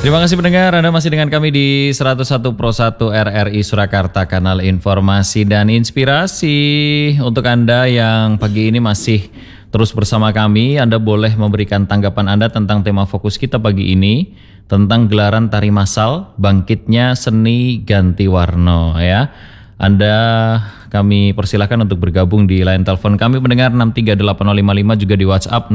Terima kasih pendengar, Anda masih dengan kami di 101 Pro 1 RRI Surakarta, kanal informasi dan inspirasi. Untuk Anda yang pagi ini masih terus bersama kami, Anda boleh memberikan tanggapan Anda tentang tema fokus kita pagi ini, tentang gelaran tari massal Bangkitnya Seni Ganti Warna ya. Anda kami persilahkan untuk bergabung di line telepon kami pendengar 6380555, juga di WhatsApp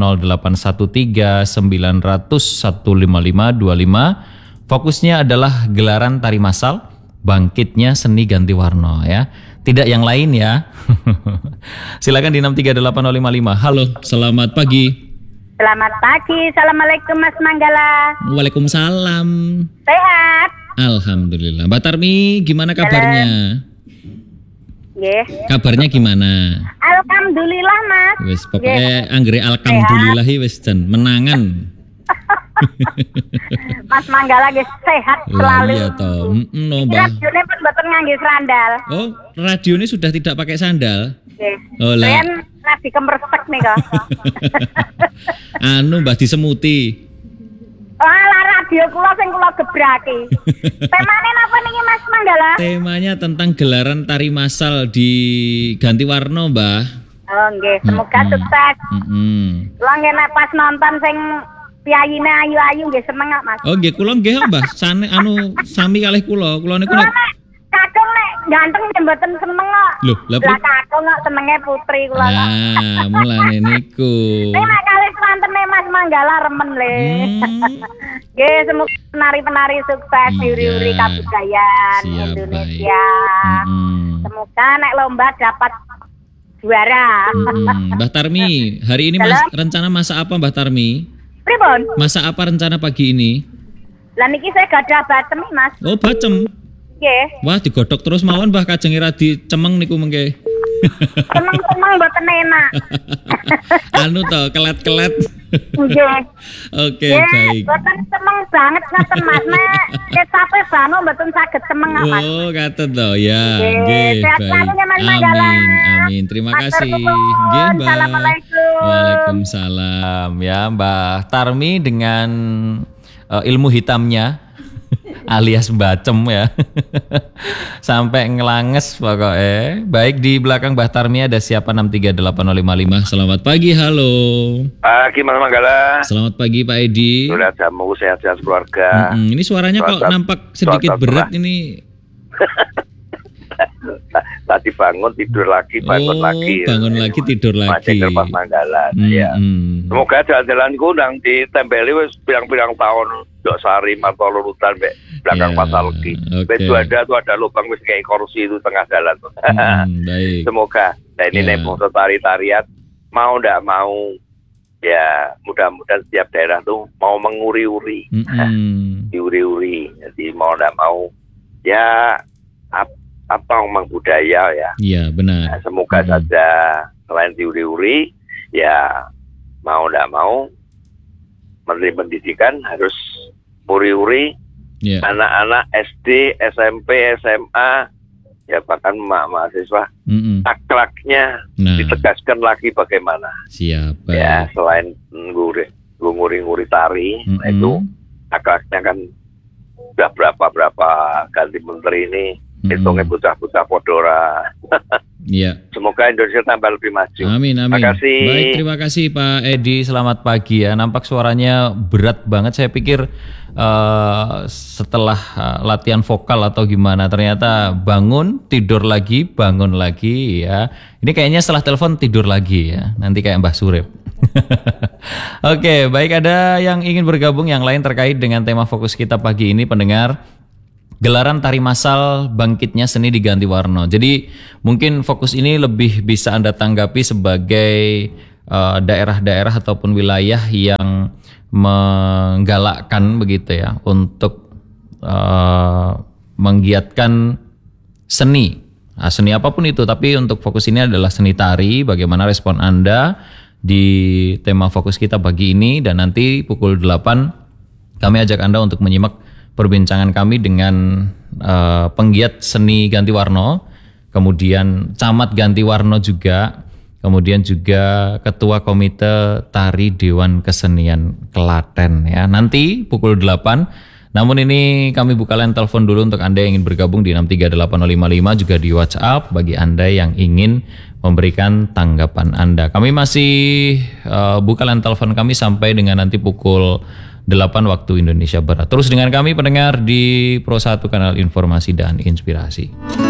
0813 900 15525. Fokusnya adalah gelaran tari massal Bangkitnya Seni Ganti Warna ya. Tidak yang lain ya. Silakan di 6380555. Halo, selamat pagi. Selamat pagi, assalamualaikum Mas Manggala. Waalaikumsalam. Sehat? Alhamdulillah. Mbak Tarmi, gimana kabarnya? Nggih. Kabarnya gimana? Alhamdulillah Mas. Wis pokoknya anggere alhamdulillah wis jan menangan. Mas Manggala nggih sehat selalu. Iya toh. No, Mbak. Radione pun mboten ngangge sandal. Oh, radionya sudah tidak pakai sandal? Nggih. Oh lah. Ren lagi kemresek nih kok. Anu Mbak disemuti. Lah radio kula sing kula gebraki. Temane napa niki Mas Manggala? Temanya tentang gelaran tari massal di Ganti Warna, Mbak. Oh nggih, semoga sukses. Kula nggih nek pas nonton sing piyayine ayu-ayu nggih seneng kok Mas. Oh nggih, kula nggih Mbah. Sami kalih kula. Kula niku Kula nek kakung nek ganteng nggih mboten seneng kok. Lho, lah kakung kok senenge putri kula. Ah, mulane niku. Nek kalih santene Mas Manggala remen le. Nggih, semoga penari-penari sukses diuri-uri kabudayan Indonesia. Semoga nek lomba dapat juara. Mbah Tarmi, hari ini rencana masak apa Mbah Tarmi? Pripun? Masak apa rencana pagi ini? Lah niki saya gadah bacem Mas. Oh, bacem. Nggih. Wah, digodhog terus mawon Mbah, kajenge ra dicemeng niku mengke. Seneng-seneng mboten enak. Anu to, kelet-kelet. Nggih. Oke, baik. Mboten seneng banget ngoten Mas. Nek ketape bano mboten saged semeng Mas. Oh, ngaten to. Ya, nggih, baik. Amin, amin. Terima kasih. Nggih, Mbak. Assalamualaikum. Waalaikumsalam. Ya, Mbah Tarmi dengan ilmu hitamnya alias bacem ya. Sampai ngelanges pokoknya. Baik, di belakang Mbah Tarmi ada siapa? 6380555. Selamat pagi, halo. Pagi Mas Manggala. Selamat pagi Pak Edi. Sudah jamu sehat-sehat keluarga. Ini suaranya kok nampak sedikit berat ini. Tadi bangun tidur lagi, bangun lagi. Bangun lagi tidur lagi. Masih Mas Manggala. Ya. Semoga jalan-jalanku nang ditempeli wis pirang-pirang tahun. Dok Sari atau lurutan belakang pasar lagi. Itu ada lubang wis kayak kursi itu tengah jalan. Baik. Semoga. Nah ini nih tari-tarian mau ndak mau ya mudah-mudahan setiap daerah tuh mau menguri-uri. Diuri-uri. Jadi mau ndak mau ya apa ngomong budaya ya. Iya benar. Nah, semoga saja selain diuri-uri ya mau ndak mau Menteri Pendidikan harus uri-uri anak-anak SD, SMP, SMA, ya bahkan mahasiswa akhlaknya ditegaskan lagi bagaimana. Siap. Ya selain nguri-nguri tari, itu akhlaknya kan sudah berapa ganti menteri ini hitungnya bocah-bocah podora. Iya. Semoga Indonesia tambah lebih maju. Amin, amin. Terima kasih. Baik, terima kasih Pak Edi. Selamat pagi ya. Nampak suaranya berat banget. Saya pikir setelah latihan vokal atau gimana, ternyata bangun lagi ya. Ini kayaknya setelah telepon tidur lagi ya. Nanti kayak Mbah Surip. Oke, baik, ada yang ingin bergabung yang lain terkait dengan tema fokus kita pagi ini pendengar. Gelaran tari massal Bangkitnya Seni Diganti Warna. Jadi mungkin fokus ini lebih bisa Anda tanggapi sebagai daerah-daerah ataupun wilayah yang menggalakkan begitu ya untuk menggiatkan seni. Nah, seni apapun itu, tapi untuk fokus ini adalah seni tari. Bagaimana respon Anda di tema fokus kita pagi ini, dan nanti pukul 8 kami ajak Anda untuk menyimak perbincangan kami dengan penggiat seni Ganti Warna, kemudian camat Ganti Warna juga, kemudian juga Ketua Komite Tari Dewan Kesenian Klaten ya. Nanti pukul 8 Namun ini kami buka line telepon dulu untuk Anda yang ingin bergabung di 6380555, juga di WhatsApp bagi Anda yang ingin memberikan tanggapan Anda. Kami masih buka line telepon kami sampai dengan nanti pukul 8 waktu Indonesia Barat. Terus dengan kami pendengar di Pro 1 Kanal Informasi dan Inspirasi.